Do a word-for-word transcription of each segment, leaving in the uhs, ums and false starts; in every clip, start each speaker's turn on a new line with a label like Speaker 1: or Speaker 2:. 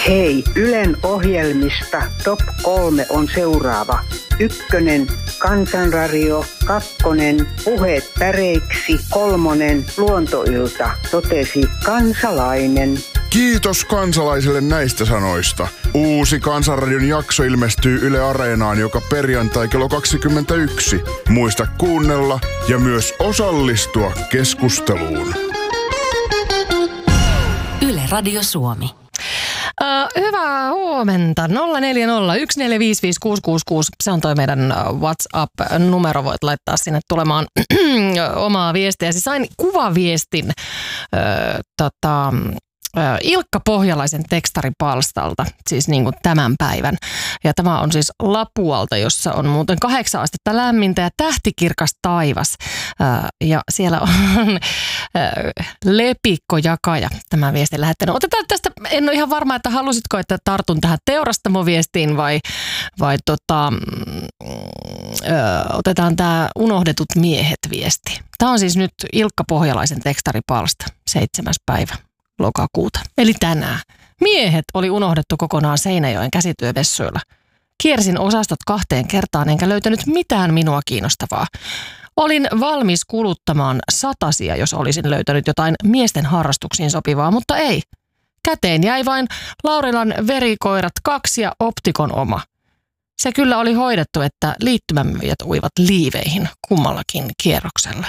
Speaker 1: Hei, Ylen ohjelmista top kolme on seuraava. Ykkönen, Kansanradio, kakkonen, Puheet päreiksi, kolmonen, Luontoilta, totesi kansalainen.
Speaker 2: Kiitos kansalaisille näistä sanoista. Uusi Kansanradion jakso ilmestyy Yle Areenaan joka perjantai kello kaksikymmentäyksi. Muista kuunnella ja myös osallistua keskusteluun.
Speaker 3: Yle Radio Suomi.
Speaker 4: Uh, hyvää huomenta. nolla neljä nolla yksi neljä viisi viisi kuusi kuusi kuusi. Se on toi meidän WhatsApp-numero. Voit laittaa sinne tulemaan omaa viestiä. Siis sain kuvaviestin uh, tota, uh, Ilkka Pohjalaisen tekstaripalstalta, siis niin kuin tämän päivän. Ja tämä on siis Lapualta, jossa on muuten kahdeksan astetta lämmintä ja tähtikirkas taivas. Uh, ja siellä on uh, Lepikkojakaja tämä viesti lähettänyt. Otetaan tästä, en ole ihan varma, että halusitko, että tartun tähän teurastamoviestiin vai, vai tota, ö, otetaan tämä unohdetut miehet viesti. Tämä on siis nyt Ilkka Pohjalaisen tekstaripalsta, seitsemäs päivä lokakuuta. Eli tänään. Miehet oli unohdettu kokonaan Seinäjoen käsityövessuilla. Kiersin osastot kahteen kertaan enkä löytänyt mitään minua kiinnostavaa. Olin valmis kuluttamaan satasia, jos olisin löytänyt jotain miesten harrastuksiin sopivaa, mutta ei. Käteen jäi vain Laurilan verikoirat kaksi ja Optikon oma. Se kyllä oli hoidettu, että liittymämyyjät uivat liiveihin kummallakin kierroksella.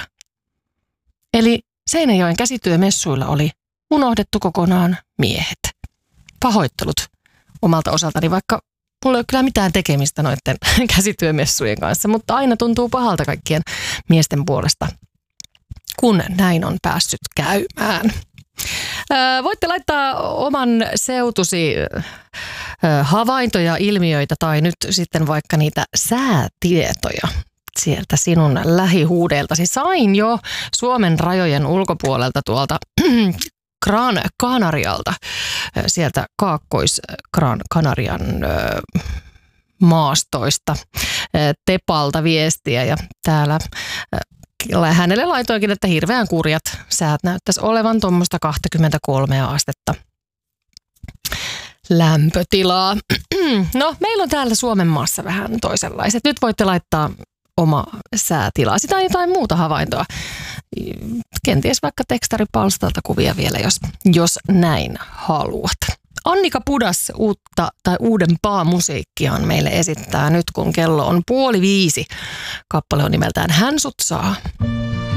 Speaker 4: Eli Seinäjoen käsityömessuilla oli unohdettu kokonaan miehet. Pahoittelut omalta osaltani, vaikka mulla ei ole kyllä mitään tekemistä noiden käsityömessujen kanssa, mutta aina tuntuu pahalta kaikkien miesten puolesta, kun näin on päässyt käymään. Öö, voitte laittaa oman seutusi öö, havaintoja, ilmiöitä tai nyt sitten vaikka niitä säätietoja sieltä sinun lähihuudeeltasi. Sain jo Suomen rajojen ulkopuolelta tuolta Gran Canarialta, sieltä Kaakkois-Kanarian maastoista, Tepalta viestiä ja täällä hänelle laitoinkin, että hirveän kurjat säät näyttäisi olevan tuommoista kaksikymmentäkolme astetta lämpötilaa. No, meillä on täällä Suomen maassa vähän toisenlaiset. Nyt voitte laittaa oma säätilaa. Sitä on jotain muuta havaintoa. Kenties vaikka tekstaripalstalta kuvia vielä, jos, jos näin haluat. Annika Pudas uutta tai uudempaa musiikkiaan meille esittää nyt, kun kello on puoli viisi. Kappale on nimeltään Hän sut saa.